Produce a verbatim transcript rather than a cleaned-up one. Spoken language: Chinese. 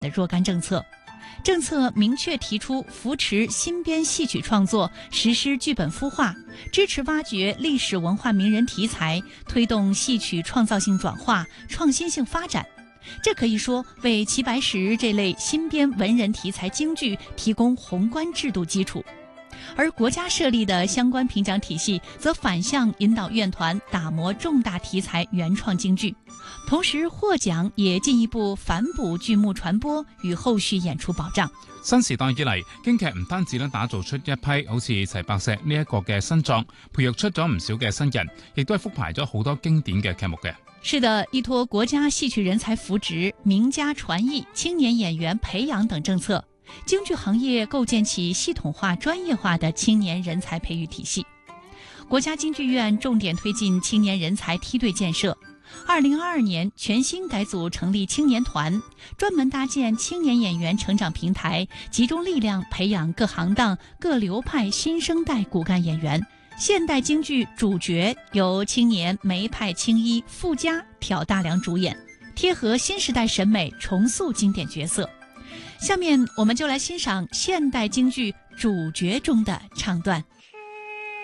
的若干政策。政策明确提出扶持新编戏曲创作，实施剧本孵化，支持挖掘历史文化名人题材，推动戏曲创造性转化、创新性发展。这可以说为齐白石这类新编文人题材京剧提供宏观制度基础。而国家设立的相关评奖体系则反向引导院团打磨重大題材原創京劇，同時獲獎也進一步反哺劇目傳播與後續演出保障。 新時代以嚟，京劇唔單止咧打造出一批好似齊白石呢一個嘅新狀，培育出咗唔少嘅新人，亦都係復排咗好多經典嘅劇目嘅。 是的，依託國家戲曲人才扶植、名家傳藝、青年演員培養等政策，京劇行業構建起系統化、專業化的青年人才培育體系。國家京劇院重點推進青年人才梯隊建設。二零二二年全新改組成立青年團，專門搭建青年演員成長平台，集中力量培養各行當、各流派新生代骨幹演員。現代京劇主角由青年梅派青衣傅家、挑大梁主演，貼合新時代審美，重塑經典角色。下面我們就來欣賞現代京劇主角中的唱段。